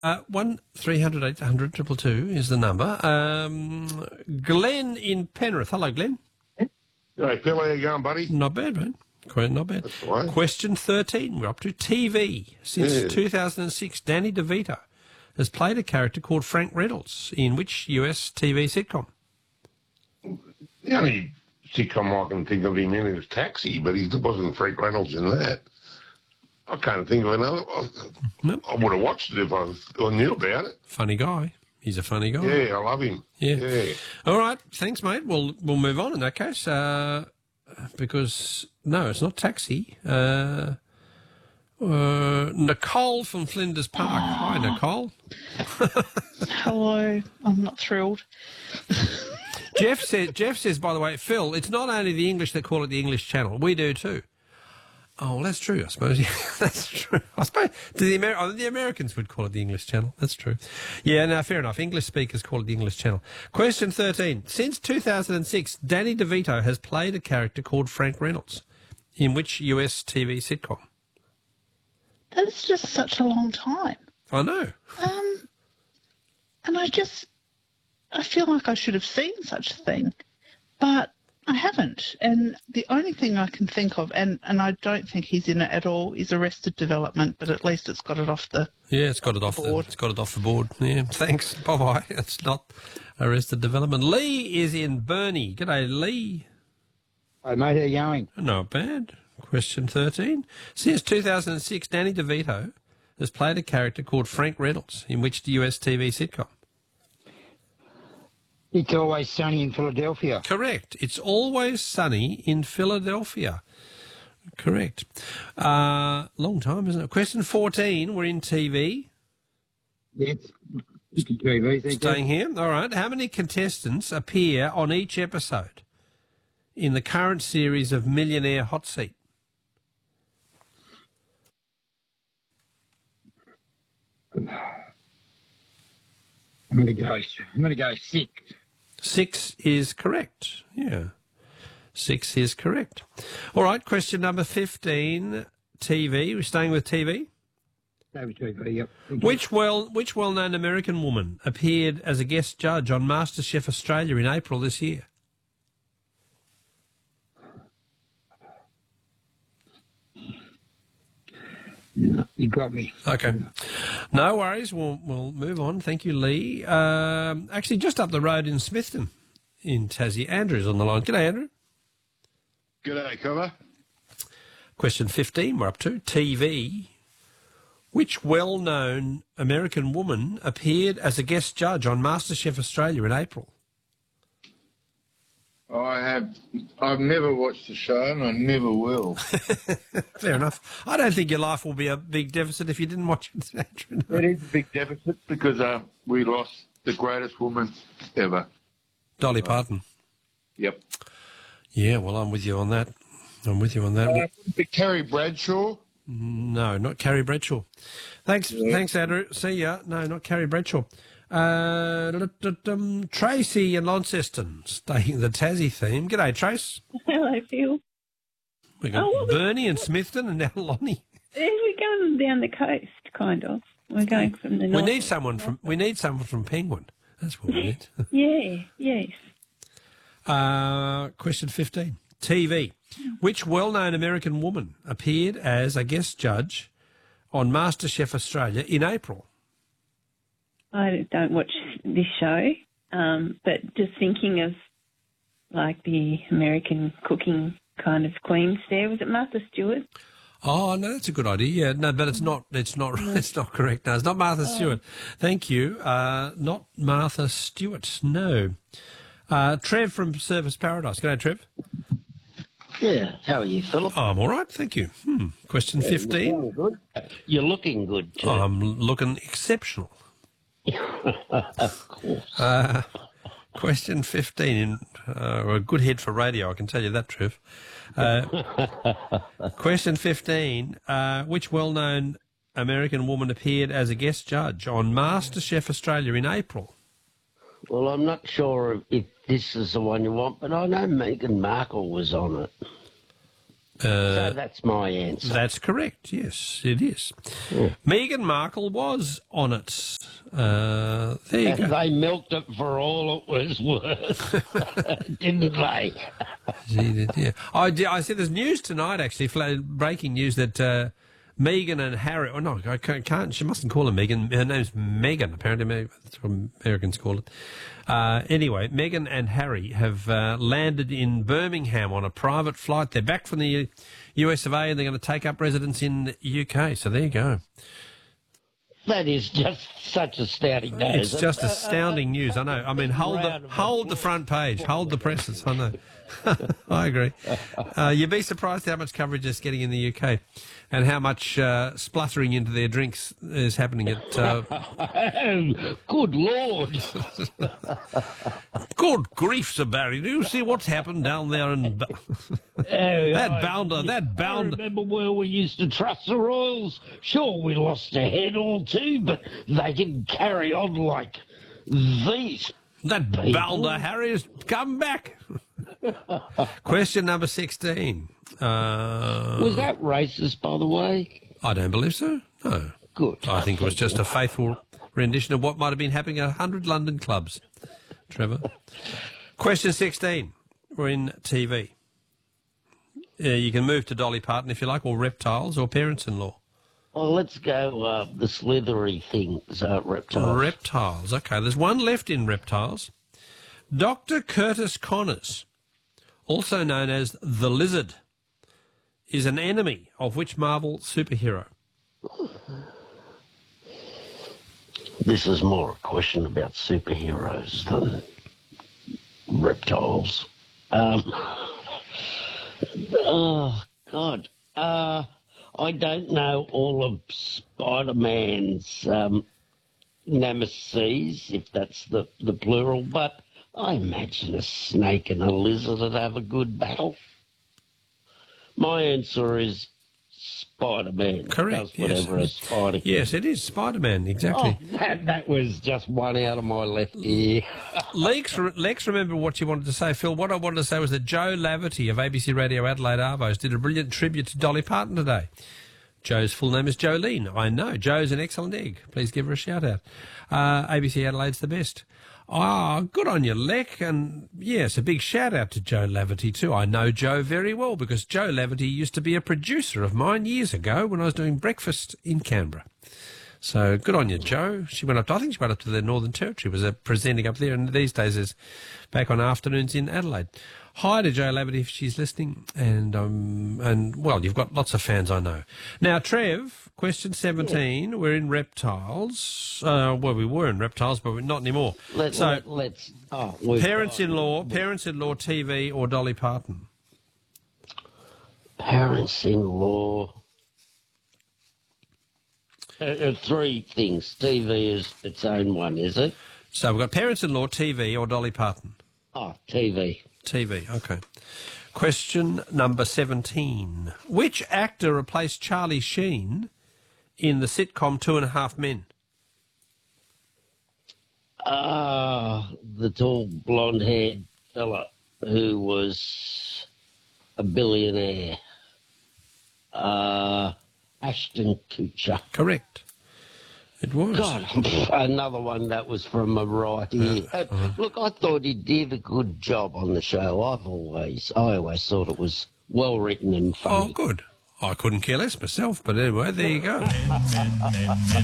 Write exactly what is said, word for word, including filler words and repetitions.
Uh, one three hundred eight hundred triple two is the number. Um, Glenn in Penrith. Hello, Glenn. Hey, Phil, how you going, buddy? Not bad, man. Quite not bad. That's all right. Question thirteen. We're up to T V. Since Yeah. two thousand six, Danny DeVito has played a character called Frank Reynolds in which U S T V sitcom? The only sitcom I can think of him in is Taxi, but he wasn't Frank Reynolds in that. I can't think of another. I, Nope. I would have watched it if I, I knew about it. Funny guy. He's a funny guy. Yeah, I love him. Yeah. Yeah. All right. Thanks, mate. We'll we'll move on in that case. Uh, because no, it's not Taxi. Uh, uh, Nicole from Flinders Park. Hi, Nicole. Hello. I'm not thrilled. Jeff says. Jeff says. By the way, Phil, it's not only the English that call it the English Channel. We do too. Oh, well, that's true, I suppose. Yeah, that's true. I suppose do the, Amer- oh, the Americans would call it the English Channel. That's true. Yeah, no, fair enough. English speakers call it the English Channel. Question thirteen. Since two thousand six, Danny DeVito has played a character called Frank Reynolds. In which U S T V sitcom? That's just such a long time. I know. Um, and I just, I feel like I should have seen such a thing, but I haven't. And the only thing I can think of, and, and I don't think he's in it at all, is Arrested Development, but at least it's got it off the Yeah, it's got it off the board. It's got it off the board. Yeah, thanks. Bye bye. It's not Arrested Development. Lee is in Burnie. G'day, Lee. Hey, mate, how you going? Not bad. Question thirteen. Since two thousand six, Danny DeVito has played a character called Frank Reynolds in which U S T V sitcom? It's Always Sunny in Philadelphia. Correct. It's Always Sunny in Philadelphia. Correct. Uh, long time, isn't it? Question fourteen. We're in T V. Yes. T V, thank you. Staying here. All right. How many contestants appear on each episode in the current series of Millionaire Hot Seat? I'm going to go. I'm going to go six. Six is correct. Yeah. Six is correct. All right. Question number fifteen. T V. We're staying with T V. T V, yep. Thank you. Which well, which well-known American woman appeared as a guest judge on MasterChef Australia in April this year? No, you got me. Okay. No worries. We'll, we'll move on. Thank you, Lee. Um, actually, just up the road in Smithton in Tassie, Andrew's on the line. G'day, Andrew. G'day, cover. Question fifteen we're up to. T V. Which well-known American woman appeared as a guest judge on MasterChef Australia in April? I have. I've never watched the show, and I never will. Fair enough. I don't think your life will be a big deficit if you didn't watch it, Andrew. It is a big deficit because uh, we lost the greatest woman ever. Dolly Parton. Yep. Yeah, well, I'm with you on that. I'm with you on that. Uh, but Carrie Bradshaw. No, not Carrie Bradshaw. Thanks, Yeah. thanks, Andrew. See ya. No, not Carrie Bradshaw. Uh, um, Tracy in Launceston, staying the Tassie theme. G'day, Trace. Hello, Phil. We got Oh, what was- Bernie and Smithton and now Lonnie. Yeah, we're going down the coast, kind of. We're going from the We north. need someone from. We need someone from Penguin. That's what we need. Yeah, yes. Uh, question fifteen. T V. Which well-known American woman appeared as a guest judge on MasterChef Australia in April? I don't watch this show, um, but just thinking of like the American cooking kind of queens there. Was it Martha Stewart? Oh no, that's a good idea. Yeah, no, but it's not. It's not. It's not correct. No, it's not Martha Stewart. Thank you. Uh, not Martha Stewart. No. Uh, Trev from Surfers Paradise. G'day, Trev. Yeah, how are you, Philip? Oh, I'm all right, thank you. Hmm. Question fifteen. You're good. You're looking good, too. I'm looking exceptional. Of course. Uh, question fifteen. Uh, a good head for radio, I can tell you that, Trev. Uh, question fifteen. Uh, which well-known American woman appeared as a guest judge on MasterChef Australia in April? Well, I'm not sure if this is the one you want, but I know Meghan Markle was on it. Uh, so that's my answer. That's correct. Yes, it is. Meghan Markle was on it. Uh, there you And go. they milked it for all it was worth, didn't they? She did, yeah. I, did- I said there's news tonight, actually, fla- breaking news that uh, Meghan and Harry. Oh no, I can't, can't. She mustn't call her Meghan. Her name's Meghan. Apparently, maybe that's what Americans call it. Uh, anyway, Meghan and Harry have uh, landed in Birmingham on a private flight. They're back from the U S of A and they're going to take up residence in the U K. So there you go. That is just such astounding news. It's just astounding news. I know. I mean, hold the Round of hold the front page, hold the presses. I know. I agree. Uh, you'd be surprised how much coverage it's getting in the U K, and how much uh, spluttering into their drinks is happening at. Uh, Oh, good Lord. Good grief, Sir Barry! Do you see what's happened down there in Ba- Oh, that I- bounder? That I bounder. remember where we used to trust the Royals. Sure, we lost a head or two, but they didn't carry on like these. That bounder Harry has come back. Question number sixteen. Uh, Was that racist, by the way? I don't believe so. No. Good. I think it was just a faithful rendition of what might have been happening at one hundred London clubs, Trevor. Question sixteen. We're in T V. Uh, you can move to Dolly Parton if you like, or Reptiles, or Parents-in-Law. Well, let's go uh, the slithery things, uh, reptiles. Reptiles. Okay, there's one left in Reptiles. Doctor Curtis Connors, also known as the Lizard, is an enemy of which Marvel superhero? This is more a question about superheroes than reptiles. Um, oh, God. Uh, I don't know all of Spider-Man's um, nemesis, if that's the, the plural, but I imagine a snake and a lizard would have a good battle. My answer is Spider-Man. Correct, Does whatever yes. a spider can. Yes, it is Spider-Man, exactly. Oh, that, that was just one out of my left ear. Lex, Lex, remember what you wanted to say, Phil. What I wanted to say was that Joe Laverty of A B C Radio Adelaide Arvos did a brilliant tribute to Dolly Parton today. Joe's full name is Jolene. I know. Joe's an excellent egg. Please give her a shout out. Uh, A B C Adelaide's the best. Ah, good on you, Lec. And yes, a big shout out to Joe Laverty too. I know Joe very well because Joe Laverty used to be a producer of mine years ago when I was doing breakfast in Canberra. So good on you, Joe. She went up to, I think she went up to the Northern Territory, was uh, presenting up there, and these days is back on afternoons in Adelaide. Hi to Joe Laverty if she's listening, and um, and well, you've got lots of fans, I know. Now, Trev, question seventeen. We're in reptiles. Uh, well, we were in reptiles, but we're not anymore. Let, so, let, let's. Oh, we've parents-in-law, parents-in-law T V or Dolly Parton? Parents-in-law. Uh, uh, three things. T V is its own one, is it? So we've got parents-in-law, T V or Dolly Parton? Oh, T V. T V, okay. Question number seventeen. Which actor replaced Charlie Sheen in the sitcom Two and a Half Men? Ah, the tall blonde-haired fella who was a billionaire. Uh, Ashton Kutcher. Correct. It was. God, another one that was from a right ear. Uh, look, I thought he did a good job on the show. I've always, I always thought it was well written and funny. Oh, good. I couldn't care less myself, but anyway, there you go.